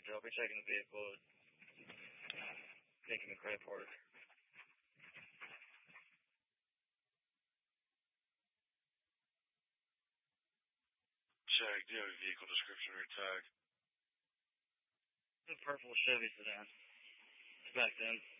I'll be checking the vehicle at Lincoln McRae Park. Check. Do you have a vehicle description or tag? It's a purple Chevy sedan. It's back then.